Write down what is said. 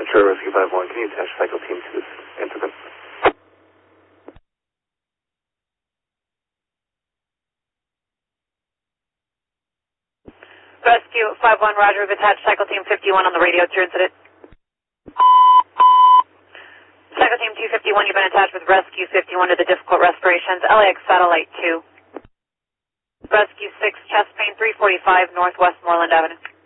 Sure, Rescue 5-1, can you attach cycle team to this incident? Rescue 5-1, roger, we've attached cycle team 51 on the radio to your incident. Cycle team 251, you've been attached with Rescue 51 to the difficult respirations, LAX Satellite 2. Rescue 6, chest pain 345, Northwest Moreland Avenue.